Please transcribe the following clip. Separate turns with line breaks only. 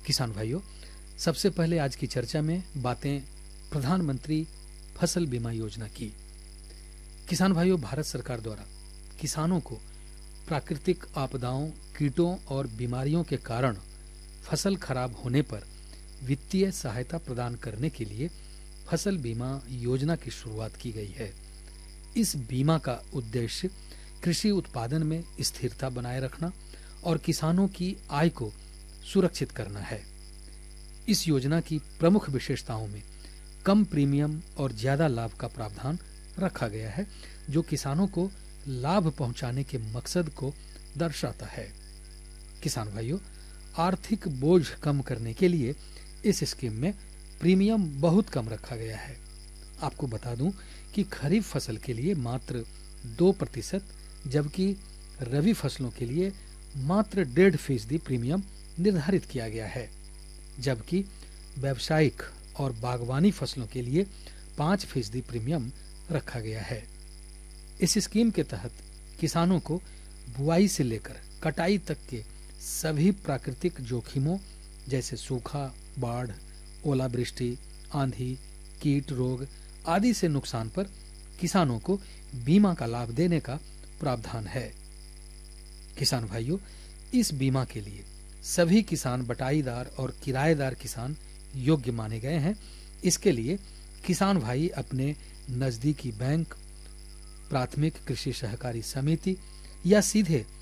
किसान भाइयों, सबसे पहले आज की चर्चा में बातें प्रधानमंत्री फसल बीमा योजना की। किसान भाइयों, भारत सरकार द्वारा किसानों को प्राकृतिक आपदाओं, कीटों और बीमारियों के कारण फसल खराब होने पर वित्तीय सहायता प्रदान करने के लिए फसल बीमा योजना की शुरुआत की गई है। इस बीमा का उद्देश्य कृषि उत्पादन में स्थिरता बनाए रखना और किसानों की आय को सुरक्षित करना है। इस योजना की प्रमुख विशेषताओं में कम प्रीमियम और ज्यादा लाभ का प्रावधान रखा गया है, जो किसानों को लाभ पहुंचाने के मकसद को दर्शाता है। किसान भाइयों, आर्थिक बोझ कम करने के लिए इस स्कीम में प्रीमियम बहुत कम रखा गया है। आपको बता दूं कि खरीफ फसल के लिए मात्र 2%, जबकि रबी फसलों के लिए मात्र 1.5% प्रीमियम निर्धारित किया गया है, जबकि व्यावसायिक और बागवानी फसलों के लिए 5% प्रीमियम रखा गया है। इस स्कीम के तहत किसानों को बुआई से लेकर कटाई तक के सभी प्राकृतिक जोखिमों जैसे सूखा, बाढ़, ओलावृष्टि, आंधी, कीट रोग आदि से नुकसान पर किसानों को बीमा का लाभ देने का प्रावधान है। किसान भाइयों, इस बीमा के लिए सभी किसान बटाईदार और किराएदार किसान योग्य माने गए हैं। इसके लिए किसान भाई अपने नजदीकी बैंक, प्राथमिक कृषि सहकारी समिति या सीधे